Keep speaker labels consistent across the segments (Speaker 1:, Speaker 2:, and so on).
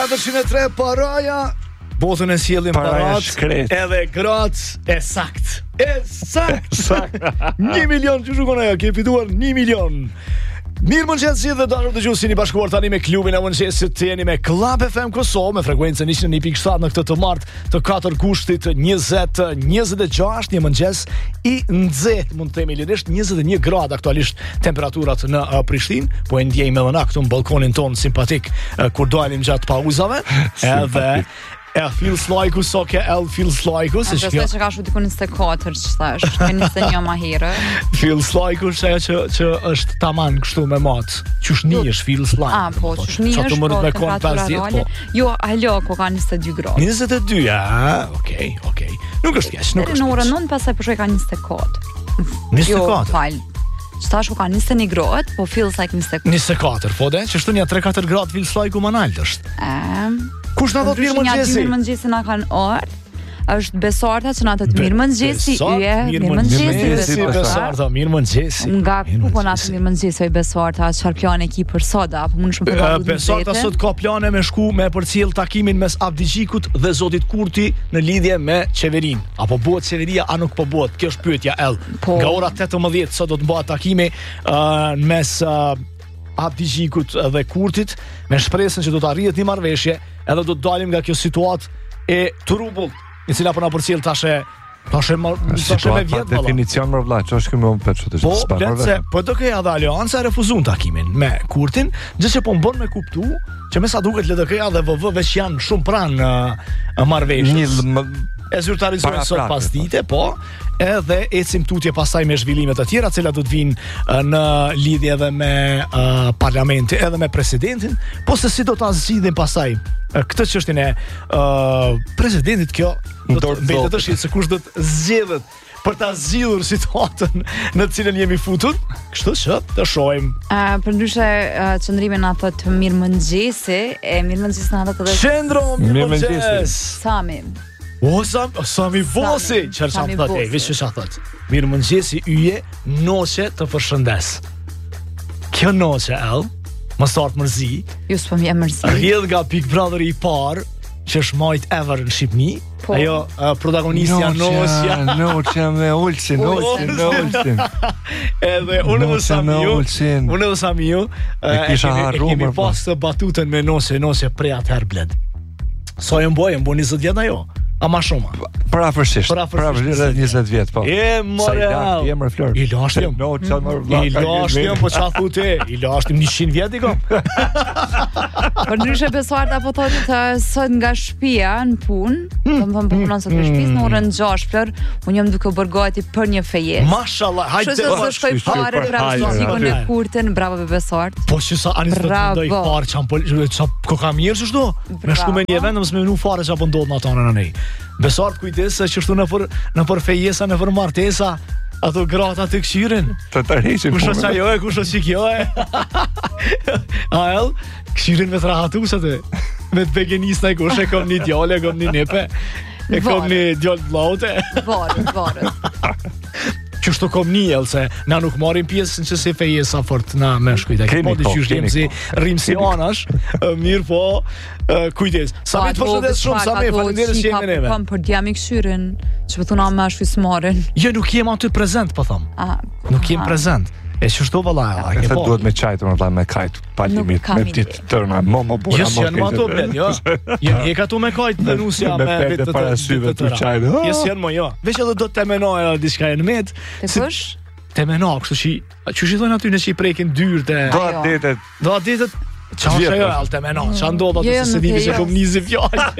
Speaker 1: 403 paraja. Botën e sjellin parat. Edhe gratë e sakt. E sakt. 1 milion që shukon ajo, ke fituar 1 milion. Mirë mëngjesit dhe dashur dëgjues, jeni bashkuar tani me klubin e mëngjesit, jeni me Club FM Kosovë me frekuencën 101.7 në këtë të martë të 4 kushtit 20-26, një mëngjes i nxehtë, mund të themi lirisht 21 gradë aktualisht temperaturat në Prishtinë, po e ndjejmë edhe na këtu në balkonin ton simpatik kur dalim gjatë pauzave, edhe feels like so ke feels like us
Speaker 2: është kjo. Është ka shu diku 24 ç'thash, ke 21 më herë.
Speaker 1: Feels like us që është tamam kështu me mat. Qyshnihesh feels like.
Speaker 2: Po, qyshnihesh.
Speaker 1: Po me kon 50 po.
Speaker 2: Jo, alo, ku ka 22 gradë.
Speaker 1: 22, okay. Nuk është keq, nuk është.
Speaker 2: Në orën 9 pastaj po shkoj ka 24.
Speaker 1: 24.
Speaker 2: Jo, fal. Çtash ku ka 21 gradë, po feels like 24.
Speaker 1: 24, po dhe, që shtu një 3-4 gradë feels like u manalt është. Kush na do të mirë mëngjesi?
Speaker 2: Mirë mëngjesi na kanë orë. Është Besarta që na të mirë mëngjesi. Mirë mëngjesi
Speaker 1: Besarta, mirë mëngjesi.
Speaker 2: Nga ku po na të mirë mëngjesi Besarta, çfarë plane ki për sot, apo mund shumë të paguaj.
Speaker 1: Besarta sot ka plane me shku me përcjell takimin mes Abdigjikut dhe zotit Kurti në lidhje me qeverinë. Apo bëhet qeveria a nuk po bëhet? Kjo është pyetja Nga ora 18 sot do të bëhet takimi mes Abdigjikut dhe Kurtit me shpresën që do të arrihet një marrëveshje, edhe do të dalim nga kjo situatë e turbull, e cila po na përcjell tash me vjet.
Speaker 3: Definicion më vëlla, ç'është ky më pet çu të
Speaker 1: shpara. Po do ke edhe Alianca refuzon takimin me Kurtin, gjë që po mbon me kuptu që me sa duket LDK-ja dhe VV veç janë shumë pranë marrëveshjes. E zyrtarizojnë sot pas dite, po, edhe ecim tutje pastaj me zhvillimet e tjera, cilat do të vinë në lidhje edhe me parlamenti, edhe me presidentin, po se si do ta zgjidhin pastaj këtë çështjen e presidentit, kjo do të mbetet të shihet se kush do të zgjedhet për ta zgjidhur situatën në të cilën jemi futur. Kështu që të shohim.
Speaker 2: Përndryshe çndrimin na thot mirëmëngjesi, mirëmëngjes na thot edhe
Speaker 1: Qendro mirëmëngjes.
Speaker 2: Sami.
Speaker 1: Sami Vosi, çfarë sa thot ai, veç çfarë thot. Mirëmëngjesi yje, noqe të përshëndes. Kjo noqe më start mërzi.
Speaker 2: Ju s'po më mërzi.
Speaker 1: Rrjedh nga Big Brother i parë, që është majt ever në Shqipëni. Ajo protagonistja
Speaker 3: Noqja me Ulçin.
Speaker 1: Edhe unë dhe Samiu e kemi pas të batutën me noqe prej atëherë bled. Sa e mbojë 20 vjet ajo. Ama shumë.
Speaker 3: Parafërsisht 20 vjet, po.
Speaker 1: Sa
Speaker 3: i emër Flor.
Speaker 1: I lashtim. I lashtim, po çfarë thotë? I lashtim 100 vjet i kam.
Speaker 2: Por ndryshe Besarta po thotë sot nga shtëpia në punë, domethënë po punon sot në shtëpi në orën 6 Flor, unë jam duke u bërgati për një fejes.
Speaker 1: Mashallah, hajde
Speaker 2: të shkoj parë bravo Zikun e Kurtën, bravo Besart.
Speaker 1: Po që sa anis do të doj parë çam kokamir ç'është? Me shku me një event mos më vjen fare çapo ndodh në atë anën. Besart kujdes se që shtu në për fejesa, në për martesa, ato grata të këshirin.
Speaker 3: Të tërheqin.
Speaker 1: Kush është ajo kush është kjo A këshirin me të rahatusat me të veganista kush e kom një djale, kom një nepe, e kom një djallë blaute.
Speaker 2: Varët.
Speaker 1: Qështu kom një se na nuk marim pjesë në që si fejesa fort na me shkujta. Po të qysh jem si rrim si anash, mirë po, kujdes. Sami të përshëndes shumë, Sami, faleminderit që jemi me neve.
Speaker 2: Kam për djami këshyrin, që pëthuna me ashtu i smarin.
Speaker 1: Jo, nuk jem aty prezent, po thom. Nuk jem prezent. E qështu vëlla,
Speaker 3: e po. Duhet me qajtë, më vëlla, me kajtë, palimit, me ditë tërna, mo bura,
Speaker 1: Jesë janë ma to bled, jo? Je ka tu me kajtë dhe nusja me
Speaker 3: pete parasive të qajtë.
Speaker 1: Jesë janë ma, jo. Veç edhe do të temenoj diçka e në med.
Speaker 2: Të kush?
Speaker 1: Temenoj, kështu që i thojnë aty në që i prekin dyrë të... Do atë detet... Qa është ajo e temenoj, qa ndodh aty se dini që kom nizi fjallë.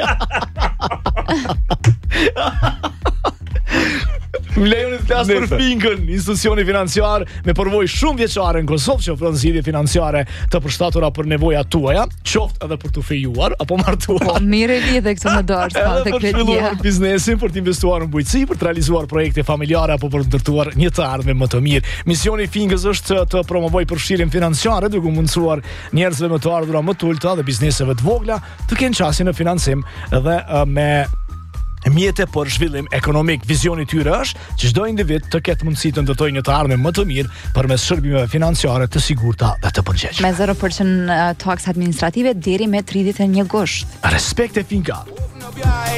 Speaker 1: Lejoni të flas për Finkën, institucioni financiar me përvojë shumë vjeçare në Kosovë që ofron zgjidhje financiare të përshtatura për nevojat tuaja, qoftë edhe për të fejuar apo martuar.
Speaker 2: Po mirë lidhe këtë në dorë sa të
Speaker 1: për të filluar biznesin, për të investuar në bujqësi, për të realizuar projekte familjare apo për të ndërtuar një të ardhme më të mirë. Misioni i Finkës është të promovojë përfshirjen financiare, duke mundësuar njerëzve më të ardhura më të ulta dhe bizneseve të vogla të kenë çastin në financim dhe me mjete për zhvillim ekonomik. Vizioni i tyre është që çdo individ të ketë mundësi të ndërtojë një të ardhmë më të mirë përmes shërbimeve financiare të sigurta dhe të përgjegjshme.
Speaker 2: Me 0% taks administrative deri me 31 gusht.
Speaker 1: Respekt e finka.